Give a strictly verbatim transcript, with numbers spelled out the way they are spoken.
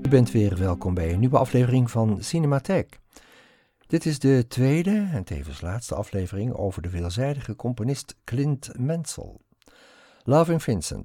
U bent weer welkom bij een nieuwe aflevering van Cinematheek. Dit is de tweede en tevens laatste aflevering over de veelzijdige componist Clint Mansell. Loving Vincent